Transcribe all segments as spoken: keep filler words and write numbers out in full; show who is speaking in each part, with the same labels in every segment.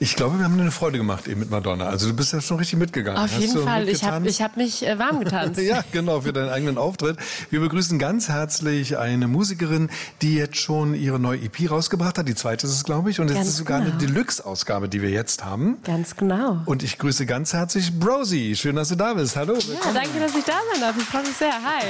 Speaker 1: Ich glaube, wir haben eine Freude gemacht eben mit Madonna. Also du bist ja schon richtig mitgegangen.
Speaker 2: Auf
Speaker 1: Hast
Speaker 2: jeden
Speaker 1: du
Speaker 2: Fall. Ich habe ich hab mich äh, warm getanzt.
Speaker 1: Ja, genau, für deinen eigenen Auftritt. Wir begrüßen ganz herzlich eine Musikerin, die jetzt schon ihre neue E P rausgebracht hat. Die zweite ist es, glaube ich. Und es ist sogar genau. eine Deluxe-Ausgabe, die wir jetzt haben.
Speaker 2: Ganz genau.
Speaker 1: Und ich grüße ganz herzlich Brosi. Schön, dass du da bist. Hallo.
Speaker 2: Ja, danke, dass ich da sein darf. Ich freue mich sehr. Hi.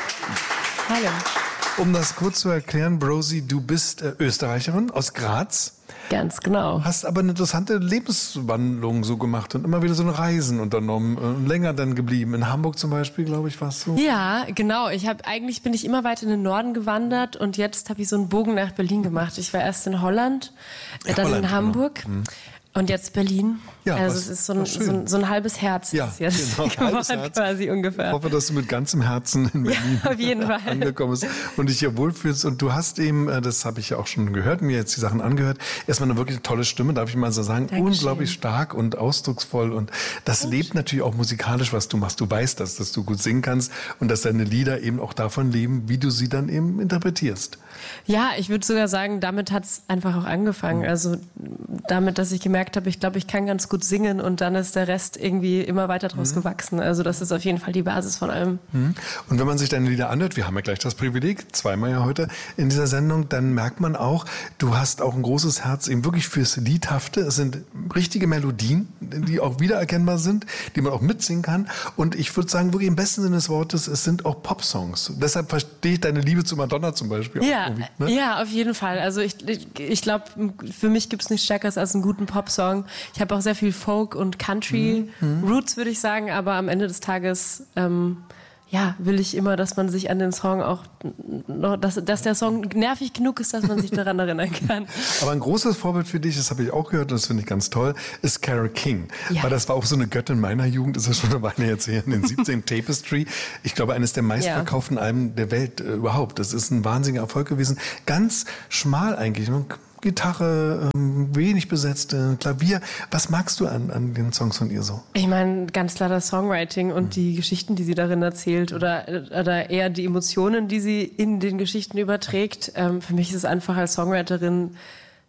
Speaker 2: Hallo.
Speaker 1: Um das kurz zu erklären, Brosi, du bist äh, Österreicherin aus Graz.
Speaker 2: Ganz genau.
Speaker 1: Hast aber eine interessante Lebenswandlung so gemacht und immer wieder so eine Reisen unternommen, äh, länger dann geblieben. In Hamburg zum Beispiel, glaube ich, warst du?
Speaker 2: Ja, genau. Ich habe eigentlich bin ich immer weiter in den Norden gewandert und jetzt habe ich so einen Bogen nach Berlin gemacht. Ich war erst in Holland, äh, dann
Speaker 1: Holland,
Speaker 2: in Hamburg.
Speaker 1: Genau. Mhm.
Speaker 2: Und jetzt Berlin.
Speaker 1: Ja,
Speaker 2: also
Speaker 1: was,
Speaker 2: es ist so ein, so, ein, so ein halbes Herz.
Speaker 1: Ja,
Speaker 2: ist jetzt
Speaker 1: genau,
Speaker 2: geworden,
Speaker 1: halbes Herz.
Speaker 2: quasi ungefähr.
Speaker 1: Ich hoffe, dass du mit ganzem Herzen in Berlin
Speaker 2: ja, auf jeden Fall.
Speaker 1: angekommen bist und dich hier wohlfühlst. Und du hast eben, das habe ich ja auch schon gehört, mir jetzt die Sachen angehört, erstmal eine wirklich tolle Stimme, darf ich mal so sagen.
Speaker 2: Dankeschön.
Speaker 1: Unglaublich stark und ausdrucksvoll. Und das Dankeschön. Lebt natürlich auch musikalisch, was du machst. Du weißt das, dass du gut singen kannst und dass deine Lieder eben auch davon leben, wie du sie dann eben interpretierst.
Speaker 2: Ja, ich würde sogar sagen, damit hat es einfach auch angefangen. Also damit, dass ich gemerkt habe, ich glaube, ich kann ganz gut singen und dann ist der Rest irgendwie immer weiter draus mhm. gewachsen. Also das ist auf jeden Fall die Basis von allem.
Speaker 1: Mhm. Und wenn man sich deine Lieder anhört, wir haben ja gleich das Privileg, zweimal ja heute in dieser Sendung, dann merkt man auch, du hast auch ein großes Herz eben wirklich fürs Liedhafte. Es sind richtige Melodien, die auch wiedererkennbar sind, die man auch mitsingen kann. Und ich würde sagen, wirklich im besten Sinne des Wortes, es sind auch Popsongs. Deshalb verstehe ich deine Liebe zu Madonna zum Beispiel.
Speaker 2: Ja,
Speaker 1: auch ne?
Speaker 2: ja, auf jeden Fall. Also ich, ich, ich glaube, für mich gibt es nichts Stärkeres als einen guten Popsong. Ich habe auch sehr viel Folk und Country mhm. Roots, würde ich sagen, aber am Ende des Tages ähm, ja, will ich immer, dass man sich an den Song auch, noch, dass, dass der Song nervig genug ist, dass man sich daran erinnern kann.
Speaker 1: Aber ein großes Vorbild für dich, das habe ich auch gehört und das finde ich ganz toll, ist Carole King. Ja. Weil das war auch so eine Göttin meiner Jugend, ist ja schon eine Weile jetzt her, in den siebzehn Tapestry. Ich glaube, eines der meistverkauften ja. Alben der Welt äh, überhaupt. Das ist ein wahnsinniger Erfolg gewesen. Ganz schmal eigentlich. Gitarre, ähm, wenig besetzt, äh, Klavier. Was magst du an, an den Songs von ihr so?
Speaker 2: Ich meine, ganz klar das Songwriting und mhm. die Geschichten, die sie darin erzählt oder, oder eher die Emotionen, die sie in den Geschichten überträgt. Ähm, für mich ist es einfach als Songwriterin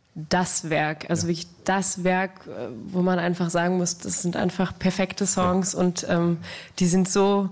Speaker 2: das Werk, also ja. wirklich das Werk, wo man einfach sagen muss, das sind einfach perfekte Songs ja. und ähm, die sind so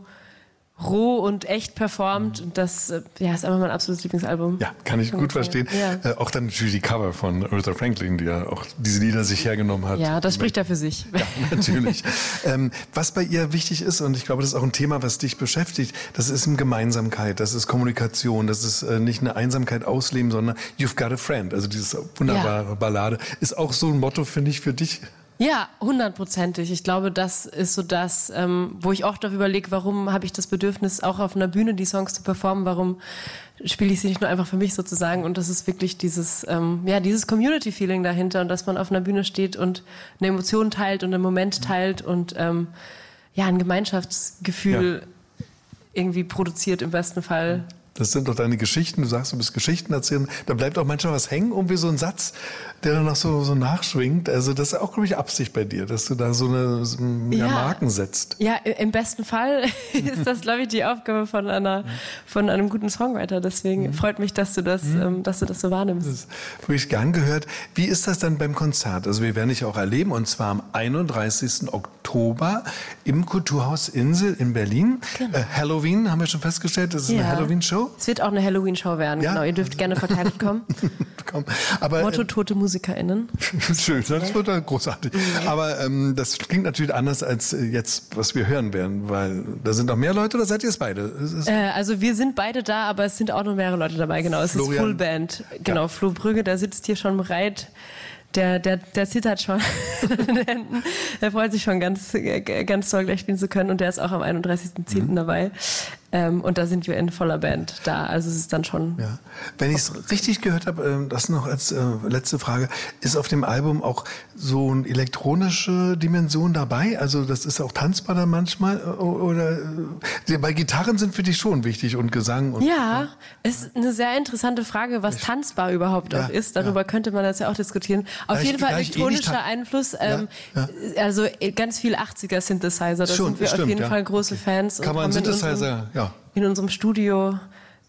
Speaker 2: roh und echt performt und das ja, ist einfach mein absolutes Lieblingsalbum.
Speaker 1: Ja, kann ich gut verstehen. Ja. Äh, auch dann natürlich die Cover von Aretha Franklin, die ja auch diese Lieder sich hergenommen hat.
Speaker 2: Ja, das spricht ja für sich.
Speaker 1: Ja, natürlich. ähm, was bei ihr wichtig ist, und ich glaube, das ist auch ein Thema, was dich beschäftigt, das ist eine Gemeinsamkeit, das ist Kommunikation, das ist äh, nicht eine Einsamkeit ausleben, sondern You've Got a Friend, also diese wunderbare ja. Ballade. Ist auch so ein Motto, finde ich, für dich?
Speaker 2: Ja, hundertprozentig. Ich glaube, das ist so das, ähm, wo ich oft auch überlege, warum habe ich das Bedürfnis, auch auf einer Bühne die Songs zu performen, warum spiele ich sie nicht nur einfach für mich sozusagen und das ist wirklich dieses, ähm, ja, dieses Community-Feeling dahinter und dass man auf einer Bühne steht und eine Emotion teilt und einen Moment teilt und ähm, ja, ein Gemeinschaftsgefühl ja. irgendwie produziert im besten Fall.
Speaker 1: Das sind doch deine Geschichten. Du sagst, du bist Geschichten erzählen. Da bleibt auch manchmal was hängen, irgendwie so ein Satz, der dann noch so, so nachschwingt. Also das ist auch, glaube ich, Absicht bei dir, dass du da so eine, so eine ja. Marken setzt.
Speaker 2: Ja, im besten Fall ist das, glaube ich, die Aufgabe von einer, von einem guten Songwriter. Deswegen mhm. freut mich, dass du das, mhm. ähm, dass du das so wahrnimmst. Das
Speaker 1: habe ich gern gehört. Wie ist das dann beim Konzert? Also wir werden dich auch erleben und zwar am einunddreißigsten Oktober im Kulturhaus Insel in Berlin. Genau. Äh, Halloween, haben wir schon festgestellt, das ist ja. eine Halloween-Show.
Speaker 2: Es wird auch eine Halloween-Show werden, ja? Genau. Ihr dürft gerne verkleidet kommen.
Speaker 1: Komm. Aber,
Speaker 2: Motto tote MusikerInnen.
Speaker 1: Schön, das wird dann großartig. Mhm. Aber ähm, das klingt natürlich anders als jetzt, was wir hören werden, weil da sind noch mehr Leute oder seid ihr es beide?
Speaker 2: Äh, also wir sind beide da, aber es sind auch noch mehrere Leute dabei, genau. Es Florian. Ist Fullband. Genau, ja. Flo Brügge, der sitzt hier schon bereit. Der, der, der zittert schon in den Händen. Der freut sich schon ganz, ganz toll, gleich spielen zu können. Und der ist auch am einunddreißigsten zehnten Mhm. dabei. Ähm, und da sind wir in voller Band da. Also es ist dann schon...
Speaker 1: Ja. Wenn ich es richtig gehört habe, das noch als äh, letzte Frage, ist auf dem Album auch so eine elektronische Dimension dabei? Also das ist auch tanzbar dann manchmal? Oder äh, bei Gitarren sind für dich schon wichtig und Gesang? Und,
Speaker 2: ja, ja, ist eine sehr interessante Frage, was tanzbar überhaupt ja, auch ist. Darüber ja. könnte man das ja auch diskutieren. Auf
Speaker 1: gleich,
Speaker 2: jeden Fall elektronischer eh Einfluss. Ähm, ja, ja. Also ganz viel achtziger-Synthesizer. Da
Speaker 1: schon,
Speaker 2: sind wir
Speaker 1: stimmt,
Speaker 2: auf jeden
Speaker 1: ja.
Speaker 2: Fall große
Speaker 1: okay.
Speaker 2: Fans.
Speaker 1: Kann man Synthesizer, ja.
Speaker 2: In unserem Studio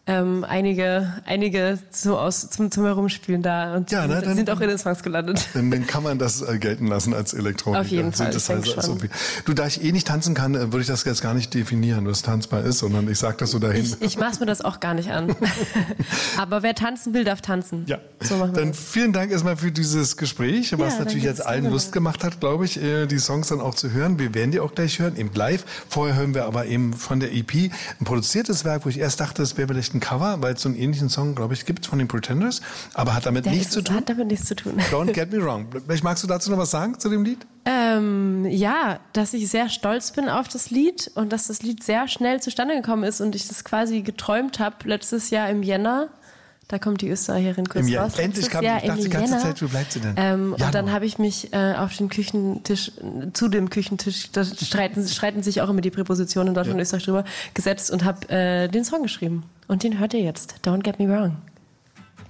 Speaker 2: ähm, einige, einige so aus zum, zum Herumspielen da und
Speaker 1: ja, ne,
Speaker 2: dann, sind auch in den Songs gelandet.
Speaker 1: Dann, dann kann man das äh, gelten lassen als Elektronik.
Speaker 2: Auf jeden Fall,
Speaker 1: das heißt, also, du, da ich eh nicht tanzen kann, würde ich das jetzt gar nicht definieren, was tanzbar ist, sondern ich sage das so dahin.
Speaker 2: Ich, ich maß mir das auch gar nicht an. Aber wer tanzen will, darf tanzen.
Speaker 1: Ja,
Speaker 2: so machen wir
Speaker 1: dann
Speaker 2: das.
Speaker 1: Vielen Dank erstmal für dieses Gespräch, was ja, natürlich jetzt allen Lust gemacht hat, glaube ich, die Songs dann auch zu hören. Wir werden die auch gleich hören, eben live. Vorher hören wir aber eben von der E P ein produziertes Werk, wo ich erst dachte, es wäre vielleicht ein Cover, weil es so einen ähnlichen Song, glaube ich, gibt von den Pretenders, aber hat damit
Speaker 2: der
Speaker 1: nichts zu tun.
Speaker 2: Hat damit nichts zu tun.
Speaker 1: Don't get me wrong. Vielleicht magst du dazu noch was sagen zu dem Lied?
Speaker 2: Ähm, ja, dass ich sehr stolz bin auf das Lied und dass das Lied sehr schnell zustande gekommen ist und ich das quasi geträumt habe letztes Jahr im Jänner. Da kommt die Österreicherin kurz
Speaker 1: Im
Speaker 2: raus.
Speaker 1: Endlich kam Jahr ich dachte die ganze Jänner. Zeit, wo bleibt sie denn?
Speaker 2: Ähm, und dann habe ich mich äh, auf den Küchentisch, zu dem Küchentisch, da streiten, streiten sich auch immer die Präpositionen in Deutschland ja. und Österreich drüber, gesetzt und habe äh, den Song geschrieben. Und den hört ihr jetzt. Don't Get Me Wrong.